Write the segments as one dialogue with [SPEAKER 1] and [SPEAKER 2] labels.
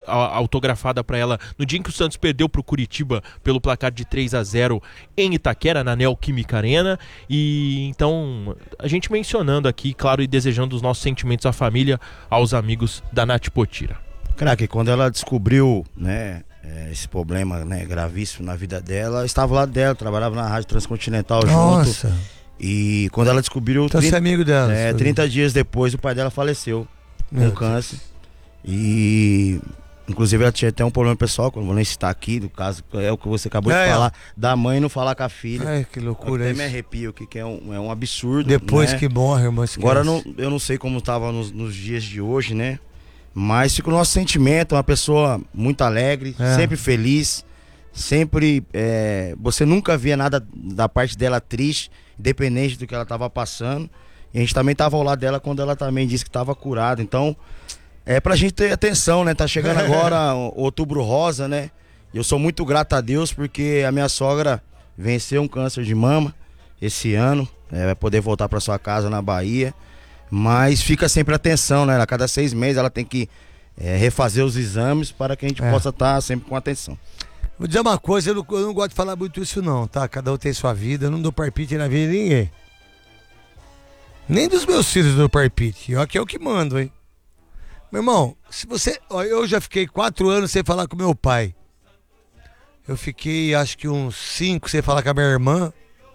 [SPEAKER 1] autografada para ela no dia em que o Santos perdeu pro Curitiba pelo placar de 3-0 em Itaquera, na Neoquímica Arena. E então, a gente mencionando aqui, claro, e desejando os nossos sentimentos à família, aos amigos da Nath Potira.
[SPEAKER 2] Craque, quando ela descobriu, né, esse problema, né, gravíssimo na vida dela, eu estava lá dela, trabalhava na Rádio Transcontinental junto. E quando ela descobriu...
[SPEAKER 3] Então você é amigo dela.
[SPEAKER 2] 30 dias depois, o pai dela faleceu com câncer. E... inclusive ela tinha até um problema pessoal, que eu não vou nem citar aqui, no caso, é o que você acabou de falar, da mãe não falar com a filha.
[SPEAKER 3] Ai, que loucura.
[SPEAKER 2] Eu até me arrepio, que é um absurdo.
[SPEAKER 3] Depois,
[SPEAKER 2] né?
[SPEAKER 3] que morre, irmão.
[SPEAKER 2] Agora eu não sei como estava nos dias de hoje, né? Mas fica o nosso sentimento, uma pessoa muito alegre, sempre feliz, sempre, você nunca via nada da parte dela triste, independente do que ela estava passando. E a gente também estava ao lado dela quando ela também disse que estava curada. Então, pra gente ter atenção, né? Tá chegando agora Outubro Rosa, né? E eu sou muito grato a Deus porque a minha sogra venceu um câncer de mama esse ano, vai poder voltar para sua casa na Bahia. Mas fica sempre atenção, né? A cada 6 meses ela tem que refazer os exames para que a gente possa estar sempre com atenção.
[SPEAKER 3] Vou dizer uma coisa, eu não gosto de falar muito isso não, tá? Cada um tem sua vida, eu não dou palpite na vida de ninguém. Nem dos meus filhos eu dou palpite, aqui é o que mando, hein? Meu irmão, se você... eu já fiquei 4 anos sem falar com meu pai. Eu fiquei, acho que uns 5 sem falar com a minha irmã.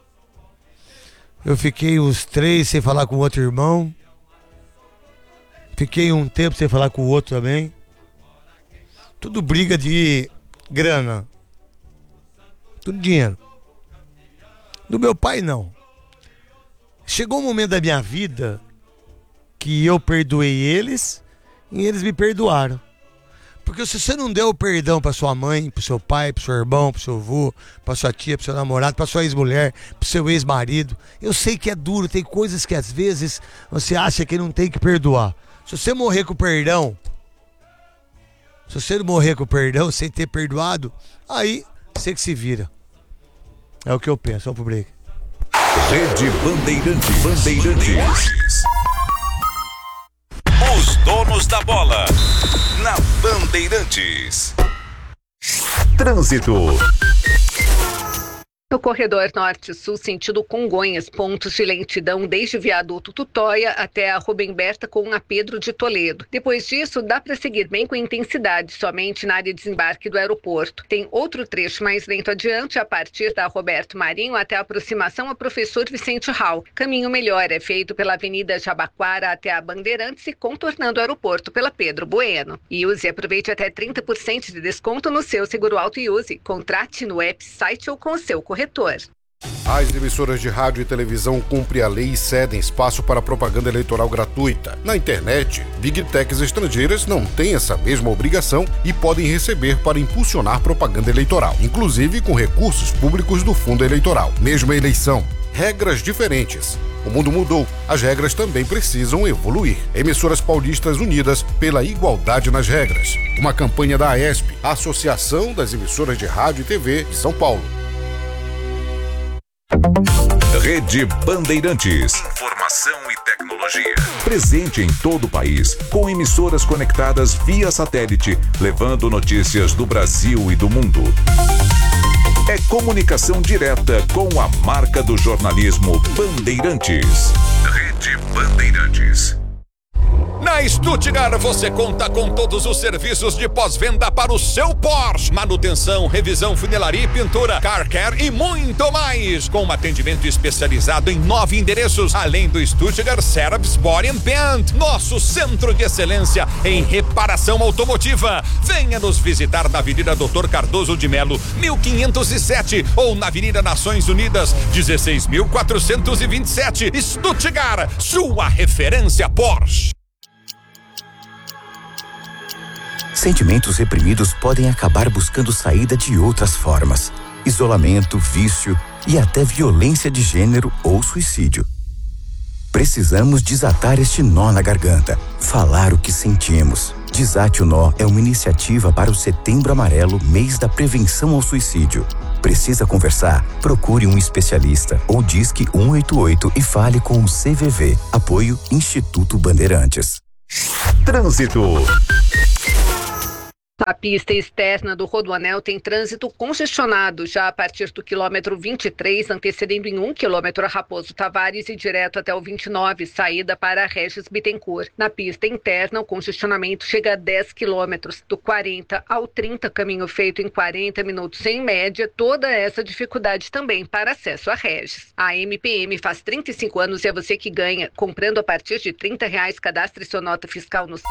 [SPEAKER 3] Eu fiquei uns 3 sem falar com o outro irmão. Fiquei um tempo sem falar com o outro também. Tudo briga de grana. Tudo dinheiro. Do meu pai, não. Chegou um momento da minha vida que eu perdoei eles e eles me perdoaram. Porque se você não deu o perdão pra sua mãe, pro seu pai, pro seu irmão, pro seu avô, pra sua tia, pro seu namorado, pra sua ex-mulher, pro seu ex-marido, eu sei que é duro, tem coisas que às vezes você acha que não tem que perdoar. Se você morrer com perdão, se você não morrer com perdão, sem ter perdoado, aí você que se vira. É o que eu penso, vamos pro break.
[SPEAKER 4] Rede Bandeirantes. Os donos da bola na Bandeirantes. Trânsito.
[SPEAKER 5] No corredor norte-sul, sentido Congonhas, pontos de lentidão desde o viaduto Tutóia até a Rubem Berta com a Pedro de Toledo. Depois disso, dá para seguir bem com intensidade, somente na área de desembarque do aeroporto. Tem outro trecho mais lento adiante, a partir da Roberto Marinho até a aproximação ao Professor Vicente Hall. Caminho melhor é feito pela Avenida Jabaquara até a Bandeirantes e contornando o aeroporto pela Pedro Bueno. E use e aproveite até 30% de desconto no seu seguro auto e use. Contrate no app, site ou com o seu corretor.
[SPEAKER 6] As emissoras de rádio e televisão cumprem a lei e cedem espaço para propaganda eleitoral gratuita. Na internet, Big Techs estrangeiras não têm essa mesma obrigação e podem receber para impulsionar propaganda eleitoral, inclusive com recursos públicos do fundo eleitoral. Mesma eleição, regras diferentes. O mundo mudou, as regras também precisam evoluir. Emissoras paulistas unidas pela igualdade nas regras. Uma campanha da AESP, Associação das Emissoras de Rádio e TV de São Paulo.
[SPEAKER 4] Rede Bandeirantes. Informação e tecnologia. Presente em todo o país, com emissoras conectadas via satélite, levando notícias do Brasil e do mundo. É comunicação direta com a marca do jornalismo Bandeirantes. Rede Bandeirantes. Na Stuttgart você conta com todos os serviços de pós-venda para o seu Porsche. Manutenção, revisão, funilaria e pintura, car care e muito mais. Com um atendimento especializado em 9 endereços, além do Stuttgart Service Body and Paint, nosso centro de excelência em reparação automotiva. Venha nos visitar na Avenida Dr. Cardoso de Melo, 1507 ou na Avenida Nações Unidas, 16.427. Stuttgart, sua referência Porsche.
[SPEAKER 7] Sentimentos reprimidos podem acabar buscando saída de outras formas. Isolamento, vício e até violência de gênero ou suicídio. Precisamos desatar este nó na garganta, falar o que sentimos. Desate o Nó é uma iniciativa para o Setembro Amarelo, mês da prevenção ao suicídio. Precisa conversar? Procure um especialista ou disque 188 e fale com o CVV. Apoio Instituto Bandeirantes.
[SPEAKER 4] Trânsito.
[SPEAKER 5] A pista externa do Rodoanel tem trânsito congestionado já a partir do quilômetro 23, antecedendo em 1 quilômetro a Raposo Tavares e direto até o 29, saída para Regis Bittencourt. Na pista interna, o congestionamento chega a 10 quilômetros, do 40 ao 30, caminho feito em 40 minutos em média, toda essa dificuldade também para acesso a Regis. A MPM faz 35 anos e é você que ganha. Comprando a partir de R$30, cadastre sua nota fiscal no...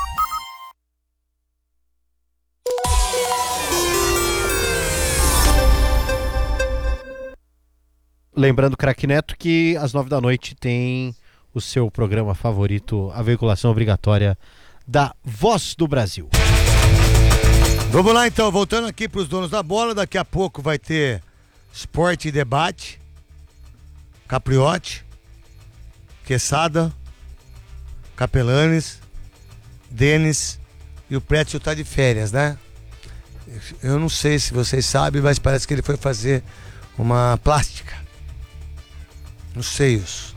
[SPEAKER 8] Lembrando, Craque Neto, que às 9 da noite tem o seu programa favorito, a veiculação obrigatória da Voz do Brasil.
[SPEAKER 3] Vamos lá então, voltando aqui para os donos da bola, daqui a pouco vai ter Esporte e Debate, Capriotti, Quesada, Capelanes, Denis e o Prétio tá de férias, né? Eu não sei se vocês sabem, mas parece que ele foi fazer uma plástica nos seios.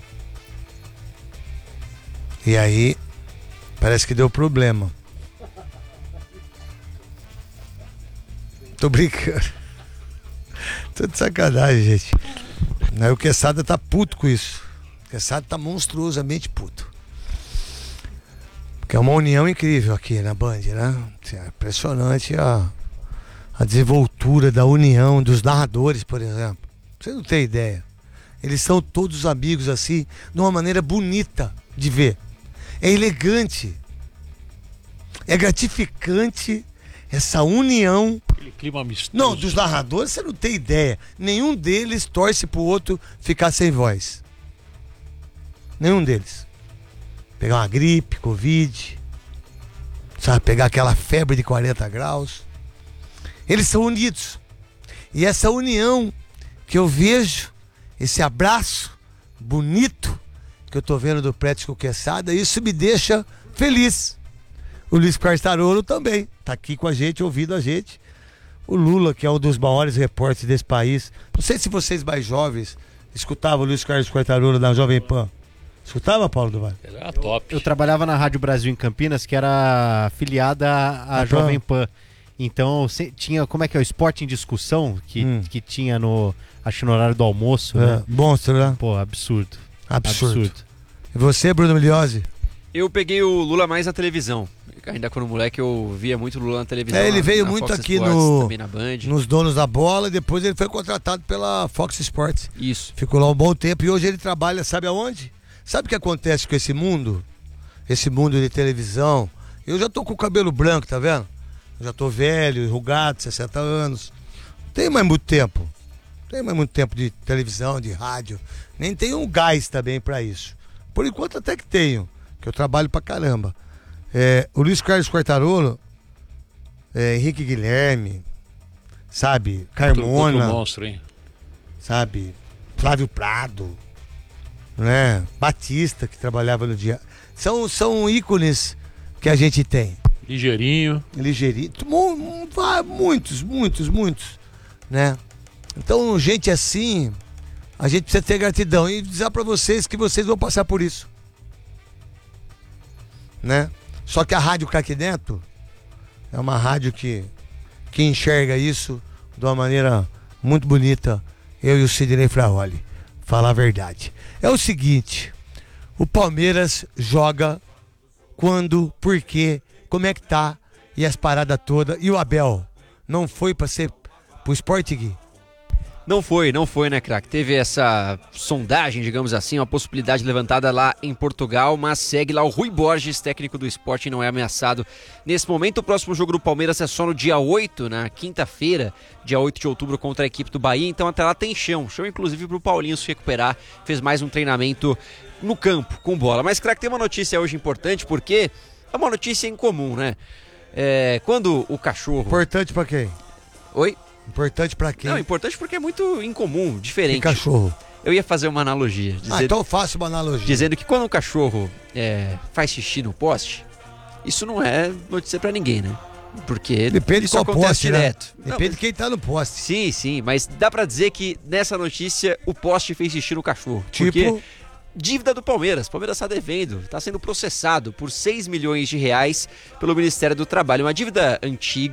[SPEAKER 3] E aí, parece que deu problema. Tô brincando. Tô de sacanagem, gente. Aí o Quesada tá puto com isso. O Quesada tá monstruosamente puto. Porque é uma união incrível aqui na Band, né? É impressionante a desenvoltura da união dos narradores, por exemplo. Você não tem ideia. Eles são todos amigos assim, de uma maneira bonita de ver. É elegante. É gratificante essa união.
[SPEAKER 9] Aquele clima amistoso.
[SPEAKER 3] Não, dos narradores você não tem ideia. Nenhum deles torce pro outro ficar sem voz. Nenhum deles. Pegar uma gripe, Covid, sabe, pegar aquela febre de 40 graus. Eles são unidos. E essa união que eu vejo, esse abraço bonito que eu tô vendo do Prétio com o Quesada, isso me deixa feliz. O Luiz Quartarolo também tá aqui com a gente, ouvindo a gente. O Lula, que é um dos maiores repórteres desse país. Não sei se vocês mais jovens escutavam o Luiz Carlos Quartarolo na Jovem Pan. Escutava, Paulo do Vale?
[SPEAKER 9] Era top.
[SPEAKER 8] Eu trabalhava na Rádio Brasil em Campinas, que era afiliada à Jovem Pan. Então, tinha, como é que é, o Esporte em Discussão, que tinha acho que no horário do almoço, né?
[SPEAKER 3] Monstro, né?
[SPEAKER 8] Pô, absurdo.
[SPEAKER 3] Absurdo. E você, Bruno Migliozzi?
[SPEAKER 10] Eu peguei o Lula mais na televisão. Ainda quando moleque eu via muito Lula na televisão.
[SPEAKER 3] Ele veio muito
[SPEAKER 10] Fox
[SPEAKER 3] aqui
[SPEAKER 10] Sports, também na Band.
[SPEAKER 3] nos Donos da Bola, e depois ele foi contratado pela Fox Sports.
[SPEAKER 10] Isso.
[SPEAKER 3] Ficou lá um bom tempo e hoje ele trabalha, sabe aonde? Sabe o que acontece com esse mundo? Esse mundo de televisão. Eu já tô com o cabelo branco, tá vendo? Eu já tô velho, enrugado, 60 anos. Não tem mais muito tempo. Não tem mais muito tempo de televisão, de rádio. Nem tenho um gás também pra isso. Por enquanto até que tenho, que eu trabalho pra caramba. O Luiz Carlos Quartarolo, Henrique Guilherme, sabe? Carmona.
[SPEAKER 9] Outro monstro, hein?
[SPEAKER 3] Sabe? Flávio Prado, né? Batista, que trabalhava no dia. São ícones que a gente tem.
[SPEAKER 9] Ligeirinho,
[SPEAKER 3] muitos, né? Então, gente assim, a gente precisa ter gratidão e dizer pra vocês que vocês vão passar por isso, né? Só que a Rádio Craque Neto é uma rádio que enxerga isso de uma maneira muito bonita, eu e o Sidney Fraoli, falar a verdade. É o seguinte, o Palmeiras joga quando, por quê, como é que tá, e as paradas todas. E o Abel não foi pra ser pro Sporting?
[SPEAKER 10] Não foi, né, craque? Teve essa sondagem, digamos assim, uma possibilidade levantada lá em Portugal, mas segue lá o Rui Borges, técnico do Sporting, não é ameaçado nesse momento. O próximo jogo do Palmeiras é só no dia 8, na quinta-feira, dia 8 de outubro, contra a equipe do Bahia, então até lá tem chão inclusive pro Paulinho se recuperar, fez mais um treinamento no campo, com bola. Mas, craque, tem uma notícia hoje importante, porque é uma notícia incomum, né? Quando o cachorro...
[SPEAKER 3] Importante pra quem?
[SPEAKER 10] Oi?
[SPEAKER 3] Importante pra quem?
[SPEAKER 10] Não, importante porque é muito incomum, diferente.
[SPEAKER 3] Que cachorro?
[SPEAKER 10] Eu ia fazer uma analogia.
[SPEAKER 3] Então eu faço uma analogia.
[SPEAKER 10] Dizendo que quando um cachorro faz xixi no poste, isso não é notícia pra ninguém, né? Porque
[SPEAKER 3] depende
[SPEAKER 10] isso
[SPEAKER 3] qual
[SPEAKER 10] acontece
[SPEAKER 3] poste,
[SPEAKER 10] direto.
[SPEAKER 3] Né? Depende de quem tá no poste.
[SPEAKER 10] Sim, mas dá pra dizer que nessa notícia o poste fez xixi no cachorro.
[SPEAKER 3] Tipo...
[SPEAKER 10] Porque dívida do Palmeiras. O Palmeiras está devendo, está sendo processado por 6 milhões de reais pelo Ministério do Trabalho. Uma dívida antiga,